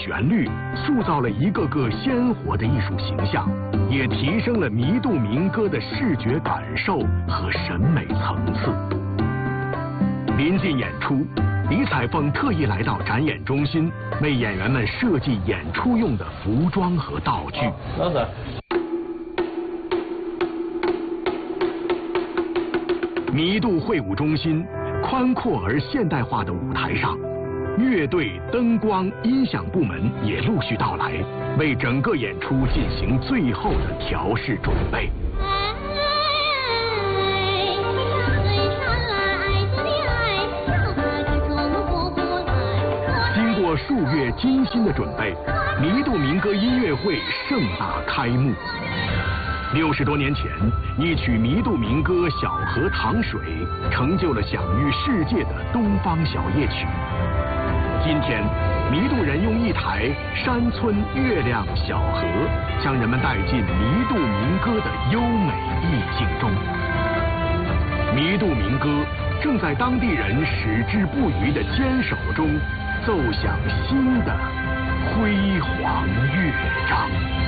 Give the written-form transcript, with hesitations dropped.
旋律，塑造了一个个鲜活的艺术形象，也提升了弥渡民歌的视觉感受和审美层次。临近演出，李彩凤特意来到展演中心，为演员们设计演出用的服装和道具。 老子。 弥渡会舞中心宽阔而现代化的舞台上，乐队、灯光、音响部门也陆续到来，为整个演出进行最后的调试准备。经过数月精心的准备，弥渡民歌音乐会盛大开幕。60多年前，一曲弥渡民歌《小河淌水》成就了享誉世界的东方小夜曲。今天，弥渡人用一台山村月亮小河，将人们带进弥渡民歌的优美意境中。弥渡民歌正在当地人矢志不渝的坚守中，奏响新的辉煌乐章。